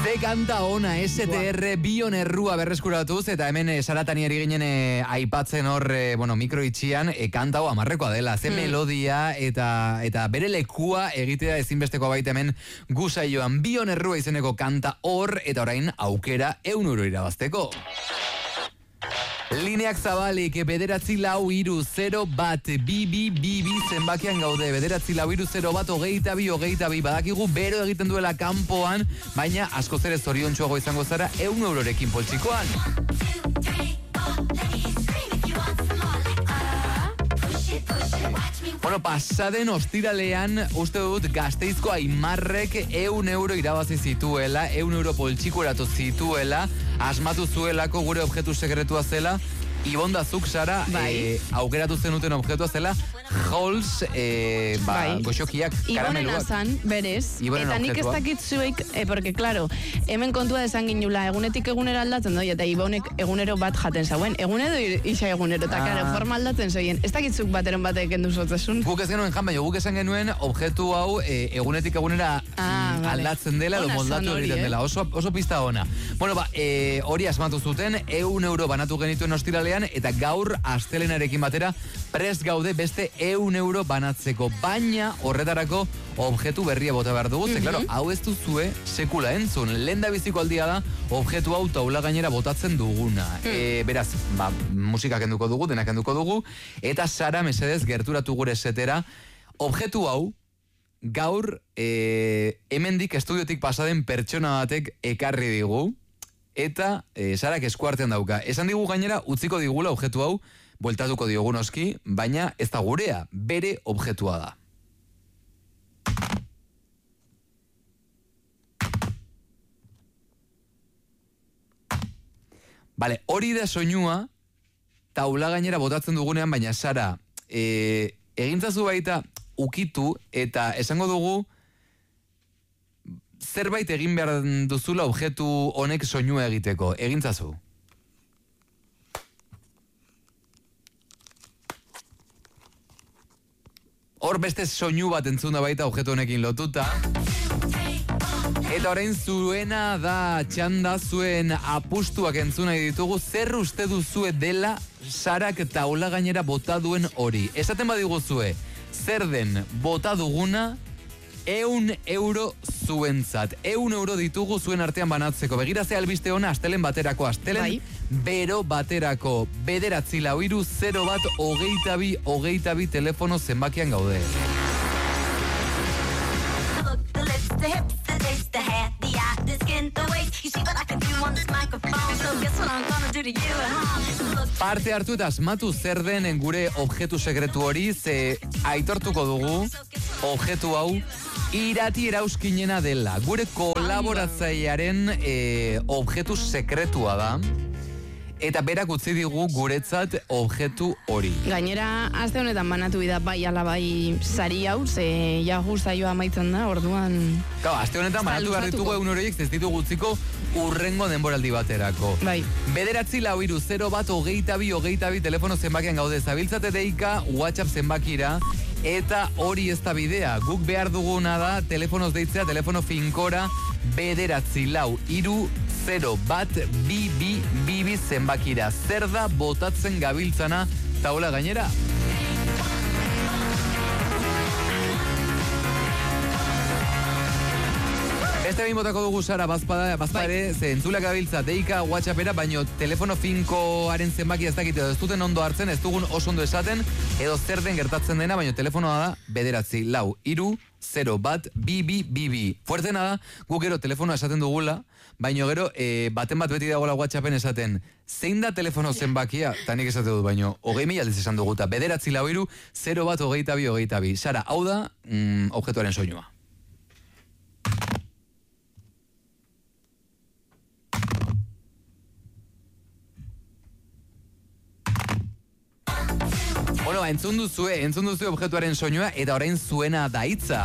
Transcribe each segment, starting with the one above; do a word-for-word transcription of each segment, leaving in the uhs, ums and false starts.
Ze kanta ona, S T R bion errua berreskuratuz, eta hemen eh, Saratani ari ginen eh, aipatzen hor, eh, bueno, mikroitxian, eh, kanta hau amarrekoa dela, ze hmm. melodia, eta eta bere lekua egitea ezinbesteko baita hemen gusaioan bion errua izeneko kanta hor, eta orain aukera eun euro irabazteko. Lineak zabalik, bederatzi lau iru zero bat bi bi bi bi zenbakian gaude, bederatzi lau iru zero bat hogeita bi hogeita bi, badakigu bero egiten duela kanpoan, baina askoz ere zoriontsuago izango zara eun eurorekin poltsikoan. Bueno, pasaden ostiralean uste dut Gasteizko Aimarrek eun euro irabazi zituela, eun euro poltsiko eratu zituela, asmatu zuelako gure objektu sekretua zela, Ibonda zuk, Sara, eh, aukeratu zenuten objektua zela, Halls, eh, ba, bai. goxokiak, karameluak. Ibonen azan, berez, Ibonen eta nik ez dakit zuek, eh, porque, claro, hemen kontua desan ginula, egunetik egunero aldatzen doi, eta Ibonek egunero bat jaten zauen, egunero isa egunero, eta, ah. claro, forma aldatzen zoien, ez dakit zuk bateren batek endu zotzezun. Guk ez genuen jan, baina guk esan genuen objektu hau eh, egunetik egunera ah, vale. aldatzen dela, edo moldatu egiten dela, oso, oso pista ona. Bueno, ba, eh, hori asmatu zuten, eun euro banatu genituen ostiralean, eta gaur astelenarekin batera prest gaude beste eun euro banatzeko, baina horretarako objektu berria bota behar dugu, ze, claro, hau ez duzue sekula entzun, lehen da biziko aldia da objektu hau taula gainera botatzen duguna. Mm. E, beraz, ba, musika kenduko dugu, dena kenduko dugu, eta Sara, mesedez, gerturatu gure setera, objektu hau gaur e, hemendik estudiotik pasaden pertsona batek ekarri digu, eta e, Sarak eskuartean dauka. Esan digu gainera, utziko digula objektu hau, bueltatuko diogu noski, baina ez da gurea, bere objektua da. Bale, hori da soinua, taula gainera botatzen dugunean, baina Sara, e, egintzazu baita ukitu, eta esango dugu, zerbait egin behar duzula objektu honek soinua egiteko. Egintzazu. Hor beste soinu bat entzuna baita objektu honekin lotuta. Eta orain zuena da txanda, zuen apustuak entzuna ditugu, zer uste duzue dela Sarak taula gainera bota duen hori. Esaten badiguzue, zer den bota duguna, eun euro zuentzat. Eun euro ditugu zuen artean banatzeko. Begirazte albiste hona, astelen baterako, astelen bai. Bero baterako. Bederatzi lau iru zero bat hogeita bi hogeita bi telefono zenbakian gaude. Parte hartu eta asmatu zer den gure objektu sekretu hori, ze aitortuko dugu objektu hau irati erauskinena dela. Gure kolaboratzailearen e, objektu sekretua da. Eta berak utzi digu guretzat objektu hori. Gainera, aste honetan banatu bida bai ala bai sari hau, ze jagu zaioa amaitzen da, orduan... Kau, aste honetan banatu behar ditugu egun horiek, ez ditugu utziko urrengo denboraldi baterako. Bai. Bederatzi lau iru zero bat hogeita bi hogeita bi telefono zenbakian gaude, zabiltzate deika WhatsApp zenbakira, eta hori ez da bidea. Guk behar duguna da telefonoz deitzea, telefono finkora, bederatzi lau iru zero bat bi bi bi bi zenbakira. Zer da botatzen gabiltzana taula gainera? Beste behin botako dugu Sara, bazpada, bazpare, ze entzulak gabiltza deika WhatsAppera, baino telefono finkoaren zenbaki ez dakite, ez duten ondo hartzen, ez dugun oso ondo esaten, edo zer den gertatzen dena, baino telefonoa da bederatzi lau iru zero bat bi bi bi bi. Fuertena da, guk gero telefonoa esaten dugula, baino gero e, baten bat beti dagoela WhatsAppen esaten, zein da telefono zenbakia, eta nik esate dut, baino hogei mila aldiz esan duguta, bederatzi lau iru zero bat hogeita bi hogeita bi. Sara, hau da mm, objektuaren soinua. Bueno, entzun duzue, entzun duzue objektuaren soinua, eta orain zuena da hitza.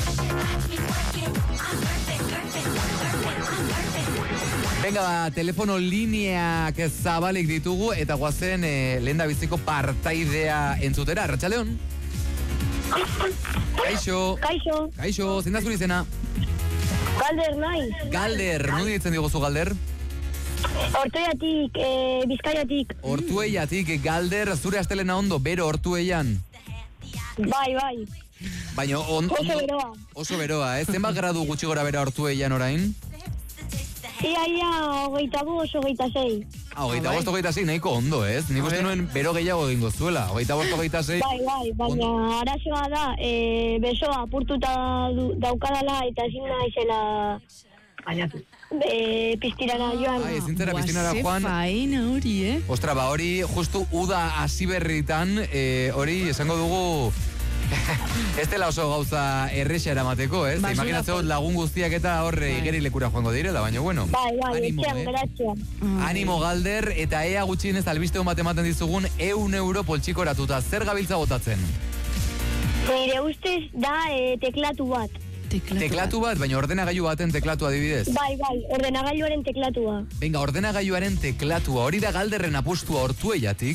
Venga, ba, telefono lineak zabalik ditugu, eta guazen eh, lehen da biziko partaidea entzutera. Arratxaleon? Kaixo. Kaixo. Kaixo, zein da zure izena? Galder naiz. Galder, nudi ditzen diguzu Galder? Ortueiatik, eh, Bizkaiatik. Ortueiatik, Galder, zure astelena ondo, bero Ortueian. Bai, bai. Baina on, oso ondo, beroa. Oso beroa, ez? Zenbat gradu gutxi gora bera Ortueian orain? Ia, ia, hogeita bu, oso hogeita sei. Ah, hogeita bost, hogeita sei, nahiko ondo, ez? Nik uste nuen bero gehiago egingo zuela. Hogeita bost, hogeita sei. Bai, bai, baina arazoa da, e, besoa apurtuta du, daukadala eta ezin naizela bainatu. E, piztirana joan. Ai, ezin zera piztinara joan. Faina hori, eh? Ostra, ba, hori justu uda hasi berritan, e, hori esango dugu ez dela oso gauza erresa eramateko, ez? Basura Imaginatzeo lagun guztiak eta horre igeri lekura joango direla, baina bueno. Bai, bai, Animo, etxean, eh? beratxean. Animo Galder, eta ea gutxienez albiste hon bat ematen dizugun eun euro poltsikoratuta. Zer gabiltza botatzen? Nire ustez da e, teklatu bat. Teklatu, Teklatu bat, baina ordenagailu baten teklatu adibidez. Bai, bai, ordenagailuaren teklatua. Venga, ordenagailuaren teklatua. Hori da Galderren apustua Ortueiatik.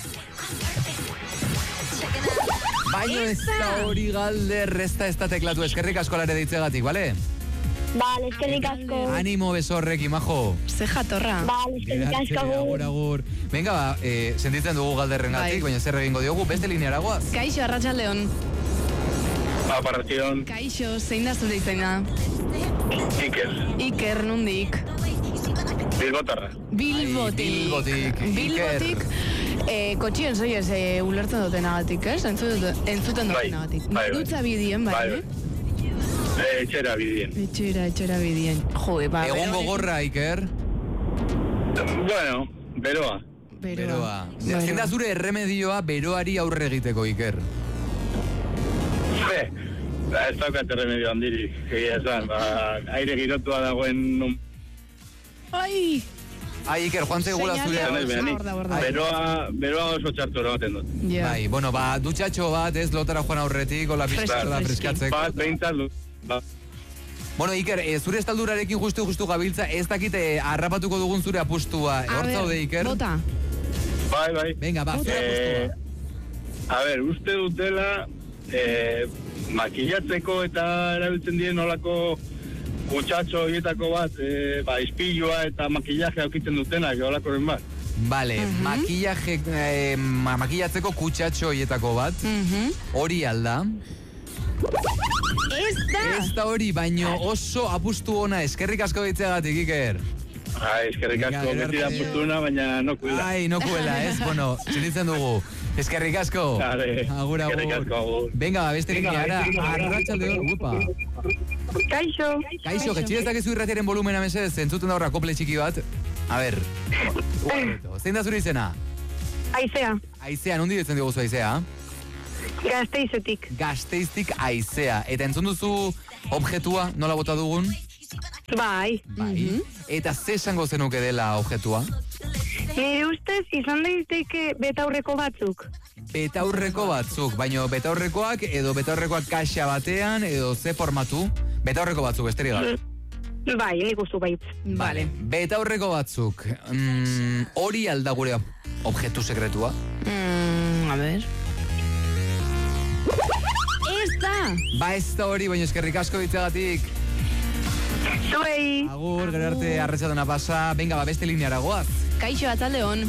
Baina ez da hori Galder, ez da ez da teklatu. Eskerrik asko lare deitzegatik, bale? Bale, eskerrik asko. Animo beso horrek, imajo. Ze jatorra. Bale, eskerrik asko. Agur, agur. Venga, ba, eh, sentitzen dugu Galderren gatik, Bai. baina zer egingo diogu, beste lineara goaz. Kaixo, Arratsaldeon. Aparrazion, Kaixo, zein da zure izena? Iker, Iker, nundik? Bilbotarra. Bilbotik. Ai, Bilbotik, Iker. Bilbotik. Eh, kotxien zoiez, eh, ulertzen duten agatik, ez? Entzuten, entzuten Bai, duten agatik. bai, bai. Dutza bidien, bai, Bai, eh? Eh, etxera bidien. Etxera, etxera bidien. Joe, ba, Egon beroarekin- gogorra, Iker. Bueno, beroa. Beroa. Beroa. Zein da zure erremedioa beroari aurre egiteko, Iker? Be, ba, ez daukat erremedio handirik. Egia esan, ba, aire girotua dagoen nun. Ai! Ai, Iker, joan zegula zure... Señalia. Zanez, behanik. hor da, hor da. Beroa, beroa oso txartu erogaten dut. Ja. Bai, bueno, ba, dutxatxo bat, ez, lotara joan aurretik, hola Freski, pizkar da, freski. freskatzeko. Bat, behintzat du. Ba, Bueno, Iker, e, zure estaldurarekin justu-justu gabiltza, ez dakite harrapatuko dugun zure apustua. A Hor ber, zaude, Iker? Bota. bai, bai. Venga, ba, zure Eh, apustua. a ber, uste dutela, eh, makillatzeko eta erabiltzen diren olako kutxatxo horietako bat, eh, ba, ispilua eta makillaje aukitzen dutenak, olakoren bat. Vale, makillaje, eh, ma- makillatzeko kutsatxo hietako bat, Mhm. hori alda. Ez da! Ez da hori, baino oso apustu ona, eskerrik asko ditzeagatik, Iker. Ai, eskerrik Venga, asko, gero beti da arte. putuna, baina no kuela. Ai, no kuela, ez? Bueno, sentitzen dugu. Eskerrik asko. Vale, Agur, agur. eskerrik asko, agur. Venga, ba, beste Venga, lineara. beste lineara. Arratsaldeon, upa. Kaixo. Kaixo, jetxi dezakezu irratiaren volumena mesedez, entzuten da horra kople txiki bat. A ber, uarreto. Zein da zure izena? Aizea, Aizea, nondi ditzen diguzu Aizea? Gasteizetik. Gazteiztik Aizea. Eta entzun duzu objetua, nola bota dugun? Bai. Bai. Eta ze esango zenuke dela objetua? Nire ustez izan daiteke betaurreko batzuk. Betaurreko batzuk, baino betaurrekoak edo betaurrekoak kaxa batean edo ze formatu? Betaurreko batzuk, besterik gabe. Bai, nik ustu baitz. Vale. Betaurreko batzuk. Mm, hori alda gure objektu sekretua? Mm, a ver. Ez da! Ba ez da hori, baina eskerrik asko ditzegatik. Zuei. Agur, gero arte arretxatuna pasa. Venga, ba beste lineara goaz. Kaixo, Ataldeon.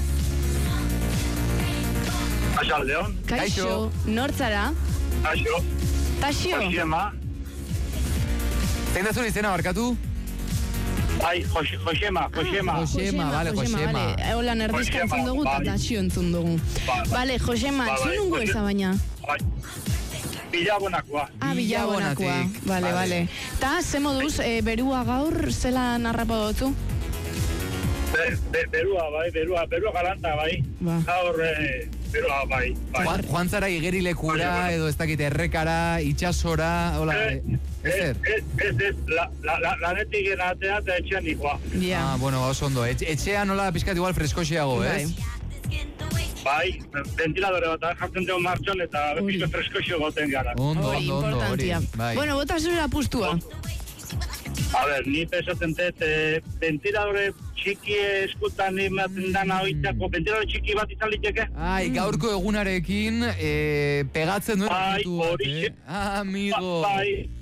Asaldeon, Kaixo. Kaixo. Nortzara. Aixo, Taxio. Josema, Zein da zure izena, barkatu? bai, Jos- Josema, Josema. Josema, vale, Josema. Vale. Hola, nerdizka Josema, entzun dugu eta bai. Taxio entzun dugu. Bai. Vale, Josema, Bai, bai, entzun nungo Jose- eza baina. Bai, bilabonakoa. Ah, bilabonakoa. Bilabonatik. Vale, Vale. vale. Ta, ze moduz, eh, berua gaur, zelan harrapa dutzu? Be, be, berua, bai, berua, berua galanta, bai. Ba. Gaur, eh, berua, bai, bai. Joan, joan zara igerilekura, Bai, bai. edo ez dakit errekara, itxasora, hola, Eh, ezer? Ez, ez, ez, la, la, la, lanetik genatea eta etxean nikoa. Ja. Ah, bueno, oso ondo. Et, etxean nola pizkat igual freskoxiago, Bai. ez? Bai, ventiladore bat jartzen dugu martxon eta Hori. pizko freskoxio goten gara. Ondo, Hori, ondo, ondo, hori. importantia. Bai. Bueno, bota zure apustua. A ber, ni pesatzen dut, eh, ventiladore txiki eskutan ematen dana oitako, ventiladore txiki bat izan liteke? Ai, gaurko egunarekin, eh, pegatzen duen Bai, objektu bat, horixe. eh? Ah, amigo. Ba- bai,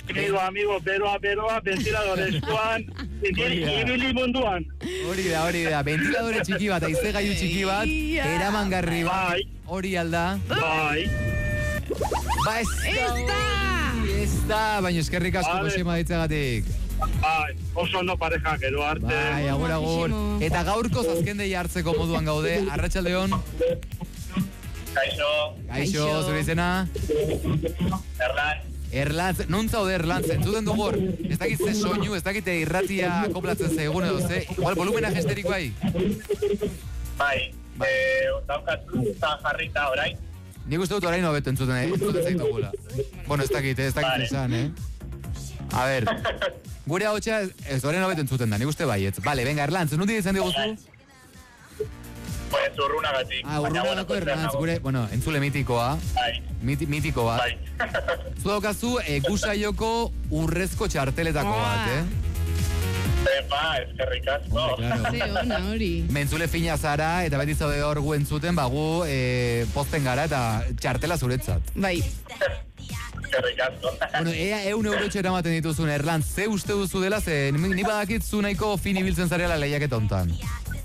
Amigo, amigo, beroa, beroa, ventiladore eskuan, ibili munduan. Hori da, hori da, ventiladore txiki bat, aize gaiu txiki bat, eramangarri bat, hori alda. Bai. Ba, ez da, ez da, baina eskerrik asko posima ditzagatik. Bai, oso ondo pareja, gero arte. Bai, agur, agur. Eta gaurko zazkendei hartzeko moduan gaude, Arratsaldeon. Kaixo. Kaixo, zure izena? Erlan. Erlantz, non zaude Erlantz, entzuten dugor, ez dakit ze soinu, ez dakit irratia koplatzen zegoen edo, ze, igual volumena gesterik bai? Bai, eh, daukat zuzan jarrita orain. Nik uste dut orain hobeto entzuten, eh? entzuten zaitu gula. Bueno, ez dakit, ez dakit izan, eh? A ver, gure hau txea, ez orain hobeto entzuten da, nik uste baietz. Vale, venga, Erlantz, nundi ditzen diguzu? Pues urrunagatik. Ah, urrunagako Erlantz, gure, bueno, entzule mitikoa. Bai. Miti, mitiko bat. Bai. Zu daukazu, e, gusaioko urrezko txarteletako bat, eh? Epa, eskerrik asko. Ze ona hori. Mentzule fina zara, eta beti zaude hor gu entzuten, bagu e, posten gara eta txartela zuretzat. Bai. Eskerrik asko. Bueno, ea eun eurotxo eramaten dituzun, Erlantz, ze uste duzu dela, ze ni badakit zu nahiko fin ibiltzen zareala lehiaketa hontan.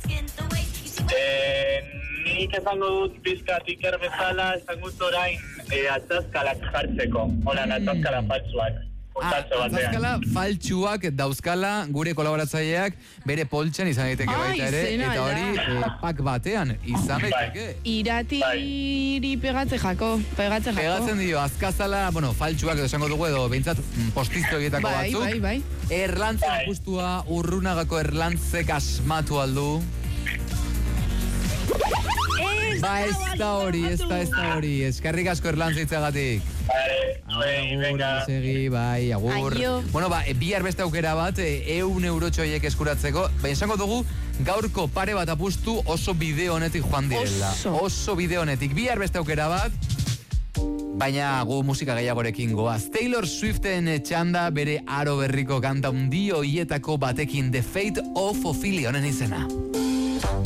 Eh, nik esango dut pizkat iker bezala, esango dut orain eh, atzazkalak jartzeko. Hola, atzazkala faltsuak. Ah, atzazkala faltsuak dauzkala gure kolaboratzaileak bere poltsan izan daiteke baita ere, eta hori eh, pak batean izan daiteke. Iratiri pegatze jako, pegatze jako. Pegatzen dio, azkazala, bueno, faltsuak edo esango dugu edo behintzat postizto egietako bai, batzuk. Bai, bai, bai. Erlantzen gustua, urrunagako Erlantzek asmatu aldu. Ba, ez da hori, ez da, ez da hori. Eskerrik asko Erlantz itzagatik. Vale, venga. Segi, bai, agur. Aio. Bueno, ba, bihar beste aukera bat, eun eurotxoiek eskuratzeko. Ba, esango dugu, gaurko pare bat apustu oso bideo honetik joan direla. Oso. Oso bideo honetik. Bihar beste aukera bat, baina gu musika gehiagorekin goaz. Taylor Swiften txanda bere aro berriko kanta hundi hoietako batekin The Fate of Ophelia honen izena.